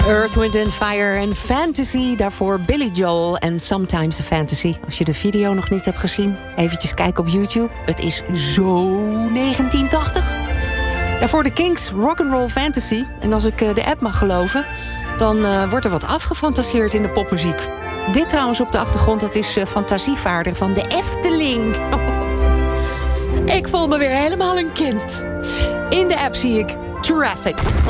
Earth, Wind and Fire en Fantasy. Daarvoor Billy Joel en Sometimes a Fantasy. Als je de video nog niet hebt gezien, eventjes kijken op YouTube. Het is zo 1980. Daarvoor de Kinks, Rock'n'Roll Fantasy. En als ik de app mag geloven, dan wordt er wat afgefantaseerd in de popmuziek. Dit trouwens op de achtergrond, dat is Fantasievaarder van de Efteling. Ik voel me weer helemaal een kind. In de app zie ik Traffic.